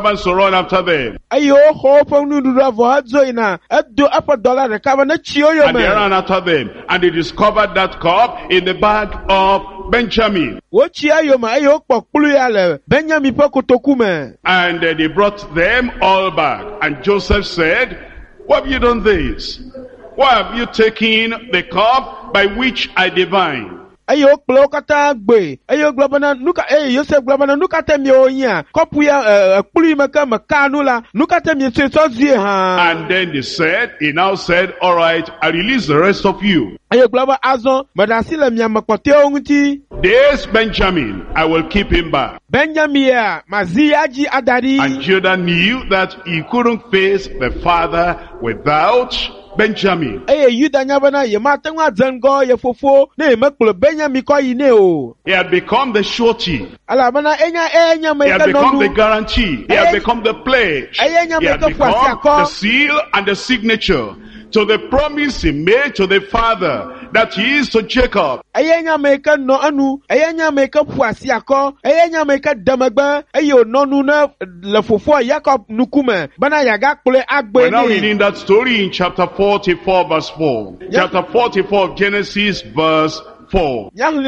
servants to run after them. Ayo ho fo nu du vo adzo ina edo apa dollar de ka na chio yo And they ran after them, and they discovered that cup in the bag of Benjamin. Wo chia yo ma ayo pokpulu ya le Benjamin pe kotoku me. And they brought them all back. And Joseph said, "Why have you done this? Why have you taken the cup by which I divine?" Ayo kplo kata gbe ayo globana nuka Joseph globana nuka te mi onya kopu ya kpulu meka makanu la nuka te mi so zie ha. And then he now said, "All right, I release the rest of you. Ayo globa azon madasi le mi amakote onti This Benjamin, I will keep him back." Benjamin ya maziaji adari. And Judah knew that he couldn't face the father without Benjamin. Yuda nyabana ye matengwa zango ye fofo ne meklo Benjamin ko yine o. He had become the surety. Alabana enya He had become the guarantee. He had become the pledge. He had become the seal and the signature to the promise he made to the father that he is to Jacob. Ayenya meka no anu, ayenya meka puasi ako, ayenya meka damagba, ayo nonu na lefofo Jacob nukume. Bana yaga kule agbe. We're now reading that story in chapter 44 verse 4. Chapter 44 of Genesis verse 4. And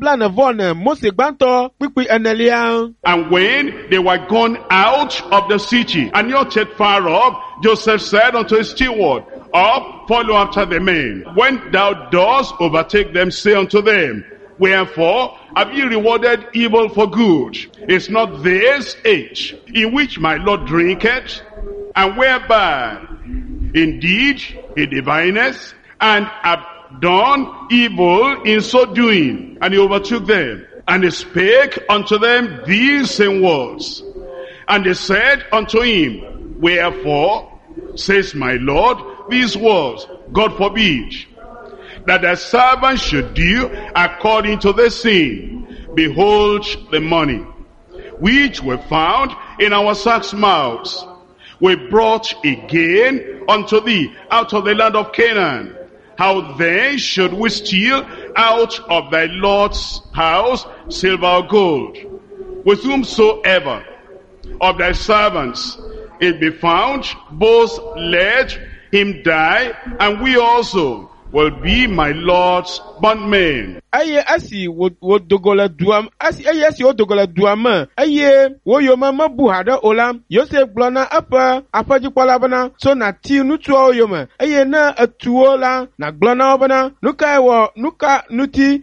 when they were gone out of the city and not yet far off, Joseph said unto his steward, "Up, follow after the men. When thou dost overtake them, say unto them, Wherefore have ye rewarded evil for good? Is not this age in which my Lord drinketh, and whereby indeed he divineth, and hath done evil in so doing?" And he overtook them, and he spake unto them these same words. And they said unto him, "Wherefore says my Lord these words? God forbid that thy servant should do according to the sin. Behold the money which we found in our sacks' mouths, we brought again unto thee out of the land of Canaan. How then should we steal out of thy Lord's house silver or gold? With whomsoever of thy servants it be found, both let him die, and we also will be my Lord's bondmen." Aye asi wo dogola duam asi aye asi wo dogola duam aye wo yo mama buhada olam Joseph glona apa afaji kwala bana so na ti nutuo yo ma aye na atuo la na glona bana nuka wo nuka nuti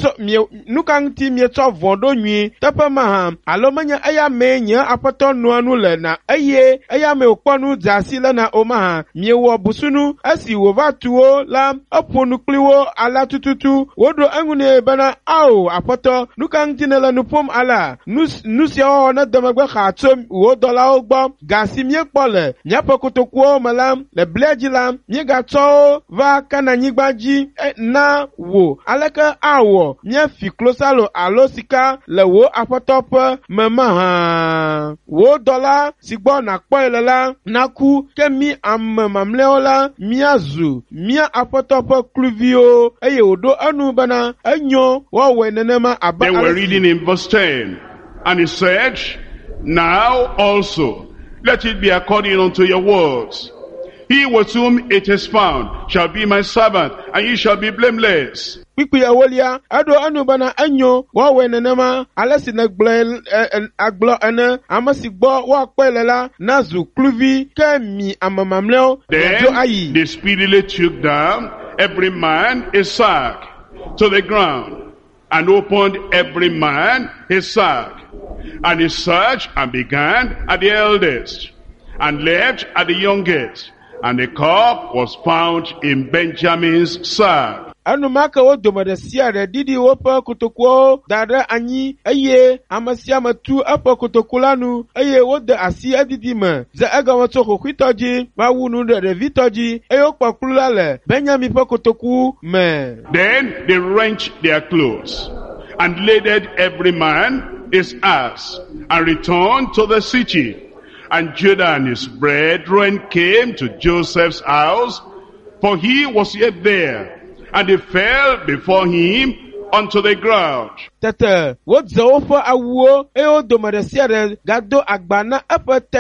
nuka nti mieto vondo nwi tapa ma alomanya aya menya apato no anu le na aye aya me okponu zasi la na oma miewo busunu asi wo vatuo la oponu kliwo ala tututu wodo angune bana au apoto nukan tinela nupom ala nusia na damagba khatom wo dola ogbo gasimie pole nyapo kotokwo malam le blejilam nye gato va kana nyigbaji na wo alaka awo nye fi klosalo alosika le wo apotop mama ha wo dola sigbo na kpoelela naku kemi amamleola miazu mia apotop kluvio eye odo anu bana Then we're reading in verse 10. And he said, "Now also let it be according unto your words. He with whom it is found shall be my servant, and ye shall be blameless." Ado anu bana anyo wa wenenema alasi na aglo ene amasigbo wa kwelela nazu kluvi kemi amamamleo. Then they speedily took down every man his sack to the ground, and opened every man his sack, and he searched and began at the eldest, and left at the youngest, and the cup was found in Benjamin's sack. Anu maka wo domada siare didi wopa kutokwo dada anyi aye amasia matu apa kutokulanu aye wode asi adidi ma za aga wato khokwitoji ba wunu de vitoji ayo kwakulale Benjamin pa kutoku me. Then they wrenched their clothes and laded every man his ass and returned to the city. And Judah and his brethren came to Joseph's house, for he was yet there. And they fell before him unto the ground. Tete, what the offer a war, eo domadasia gado agbana apa